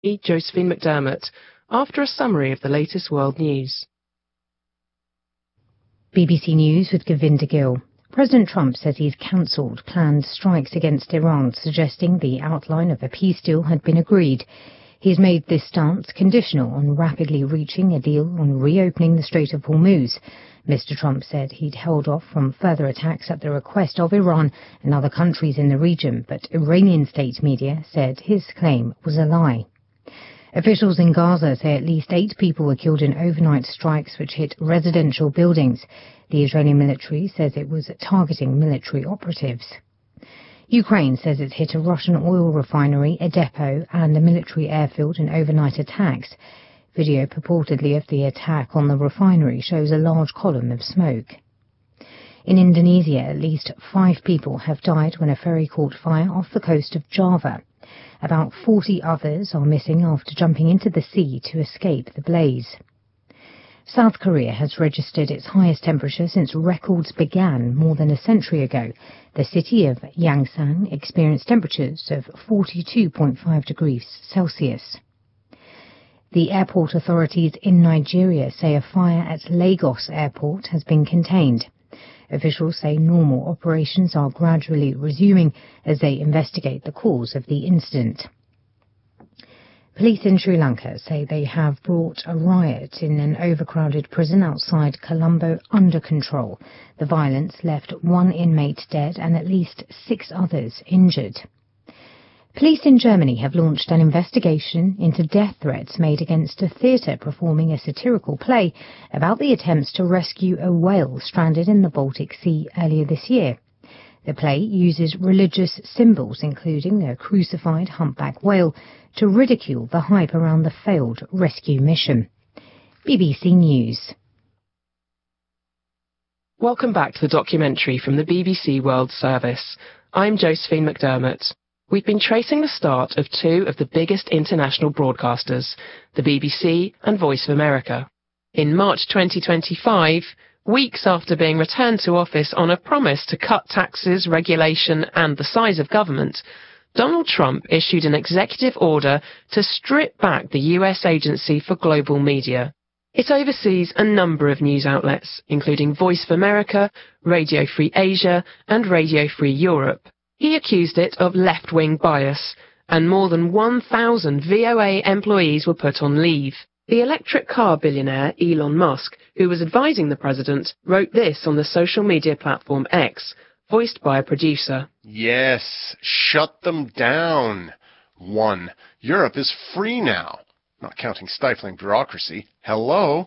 Josephine McDermott, after a summary of the latest world news. BBC News with Govinda Gill. President Trump says he's cancelled planned strikes against Iran, suggesting the outline of a peace deal had been agreed. He's made this stance conditional on rapidly reaching a deal on reopening the Strait of Hormuz. Mr. Trump said he'd held off from further attacks at the request of Iran and other countries in the region, but Iranian state media said his claim was a lie. Officials in Gaza say at least 8 people were killed in overnight strikes which hit residential buildings. The Israeli military says it was targeting military operatives. Ukraine says it's hit a Russian oil refinery, a depot and a military airfield in overnight attacks. Video purportedly of the attack on the refinery shows a large column of smoke. In Indonesia, at least 5 people have died when a ferry caught fire off the coast of Java. About 40 others are missing after jumping into the sea to escape the blaze. South Korea has registered its highest temperature since records began more than a century ago. The city of Yangsan experienced temperatures of 42.5 degrees Celsius. The airport authorities in Nigeria say a fire at Lagos Airport has been contained. Officials say normal operations are gradually resuming as they investigate the cause of the incident. Police in Sri Lanka say they have brought a riot in an overcrowded prison outside Colombo under control. The violence left 1 inmate dead and at least 6 others injured. Police in Germany have launched an investigation into death threats made against a theatre performing a satirical play about the attempts to rescue a whale stranded in the Baltic Sea earlier this year. The play uses religious symbols, including a crucified humpback whale, to ridicule the hype around the failed rescue mission. BBC News. Welcome back to the documentary from the BBC World Service. I'm Josephine McDermott. We've been tracing the start of 2 of the biggest international broadcasters, the BBC and Voice of America. In March 2025, weeks after being returned to office on a promise to cut taxes, regulation and the size of government, Donald Trump issued an executive order to strip back the US Agency for Global Media. It oversees a number of news outlets, including Voice of America, Radio Free Asia and Radio Free Europe. He accused it of left-wing bias, and more than 1,000 VOA employees were put on leave. The electric car billionaire Elon Musk, who was advising the president, wrote this on the social media platform X, voiced by a producer. Yes, shut them down. 1. Europe is free now. Not counting stifling bureaucracy. Hello.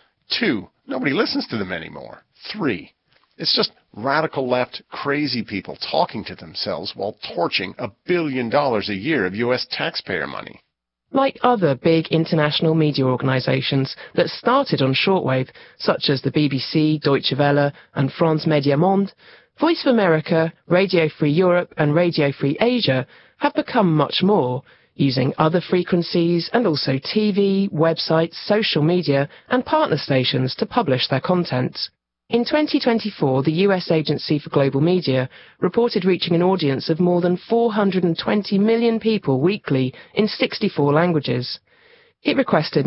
2. Nobody listens to them anymore. 3. It's just radical left crazy people talking to themselves while torching $1 billion a year of U.S. taxpayer money. Like other big international media organisations that started on shortwave, such as the BBC, Deutsche Welle and France Médias Monde, Voice of America, Radio Free Europe and Radio Free Asia have become much more, using other frequencies and also TV, websites, social media and partner stations to publish their content. In 2024, the US Agency for Global Media reported reaching an audience of more than 420 million people weekly in 64 languages. It requested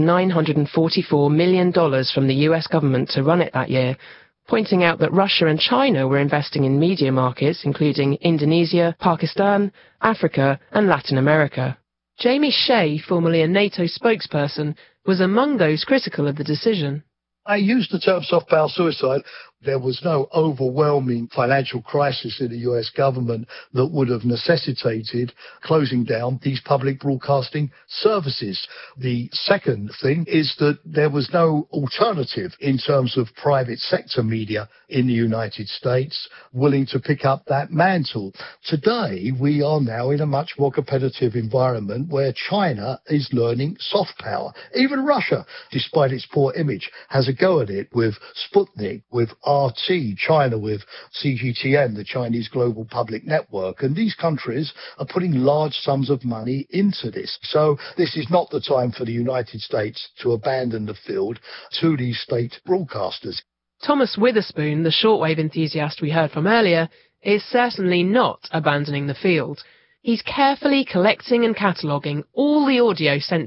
$944 million from the US government to run it that year, pointing out that Russia and China were investing in media markets including Indonesia, Pakistan, Africa and Latin America. Jamie Shea, formerly a NATO spokesperson, was among those critical of the decision. I used the term soft power suicide. There was no overwhelming financial crisis in the US government that would have necessitated closing down these public broadcasting services. The second thing is that there was no alternative in terms of private sector media in the United States willing to pick up that mantle. Today, we are now in a much more competitive environment where China is learning soft power. Even Russia, despite its poor image, has a go at it with Sputnik, with RT, China with CGTN, the Chinese Global Public Network. And these countries are putting large sums of money into this. So this is not the time for the United States to abandon the field to these state broadcasters. Thomas Witherspoon, the shortwave enthusiast we heard from earlier, is certainly not abandoning the field. He's carefully collecting and cataloguing all the audio sent